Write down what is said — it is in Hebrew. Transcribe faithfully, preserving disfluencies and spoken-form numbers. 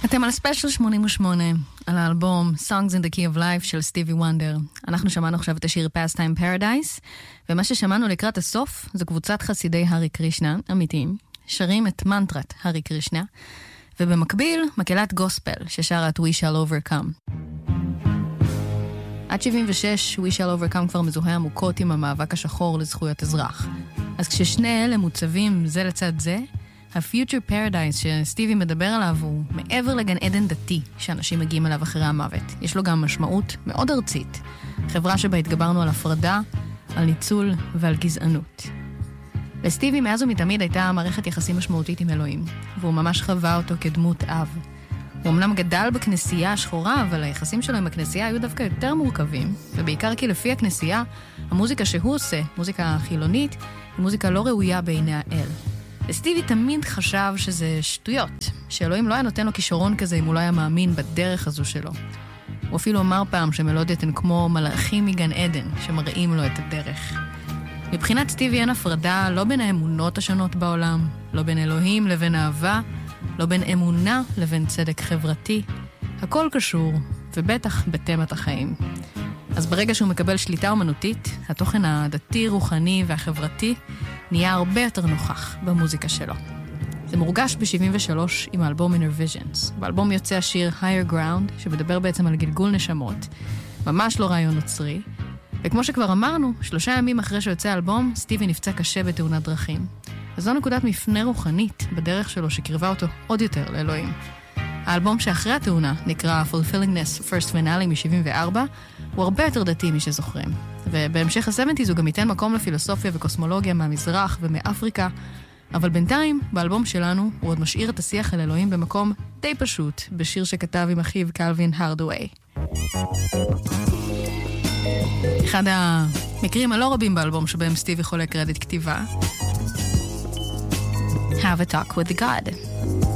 אתם על ספיישל שמונים ושמונה, על האלבום Songs in the Key of Life של סטיבי וונדר. אנחנו שמענו עכשיו את השיר Pastime Paradise, ומה ששמענו לקראת הסוף זו קבוצת חסידי הרי קרישנה, אמיתיים, שרים את מנטרת הרי קרישנה, ובמקביל מקהלת גוספל ששרה את We Shall Overcome. עד שבעים ושש We Shall Overcome כבר מזוהה עמוקות עם המאבק השחור לזכויות אזרח. אז כששני אלה מוצבים זה לצד זה, ה-Future Paradise שסטיבי מדבר עליו הוא מעבר לגן עדן דתי שאנשים מגיעים אליו אחרי המוות. יש לו גם משמעות מאוד ארצית. חברה שבה התגברנו על הפרדה, על ניצול ועל גזענות. לסטיבי מאז ומתמיד הייתה מערכת יחסים משמעותית עם אלוהים, והוא ממש חווה אותו כדמות אב. הוא אמנם גדל בכנסייה השחורה, אבל היחסים שלו עם הכנסייה היו דווקא יותר מורכבים, ובעיקר כי לפי הכנסייה, המוזיקה שהוא עושה, מוזיקה חילונית, היא מוזיקה לא ראויה בעיני האל. וסטיבי תמיד חשב שזה שטויות, שאלוהים לא היה נותן לו כישרון כזה אם הוא לא היה מאמין בדרך הזו שלו. הוא אפילו אמר פעם שמלודיות הן כמו מלאכים מגן עדן שמראים לו את הדרך. מבחינת סטיבי אין הפרדה לא בין האמונות השונות בעולם, לא בין אלוהים לבין אהבה, לא בין אמונה לבין צדק חברתי. הכל קשור, ובטח בתמת החיים. אז ברגע שהוא מקבל שליטה אומנותית, התוכן הדתי, רוחני והחברתי נהיה הרבה יותר נוכח במוזיקה שלו. זה מורגש ב-שבעים ושלוש עם האלבום Inner Visions. באלבום יוצא השיר Higher Ground, שמדבר בעצם על גלגול נשמות. ממש לא רעיון נוצרי. וכמו שכבר אמרנו, שלושה ימים אחרי שיוצא האלבום, סטיבי נפצע קשה בתאונת דרכים. אז זו נקודת מפנה רוחנית בדרך שלו שקרבה אותו עוד יותר לאלוהים. האלבום שאחרי התאונה נקרא Fulfillingness First Finale מ-שבעים וארבע, הוא הרבה יותר דתי משזוכרים. ובהמשך ה-שבעים הוא גם ייתן מקום לפילוסופיה וקוסמולוגיה מהמזרח ומאפריקה, אבל בינתיים, באלבום שלנו, הוא עוד משאיר את השיח על אלוהים במקום די פשוט, בשיר שכתב עם אחיו קלווין הרדווי. אחד המקרים הלא רבים באלבום שבהם סטיבי חולק קרדיט כתיבה, Have a Talk with the God.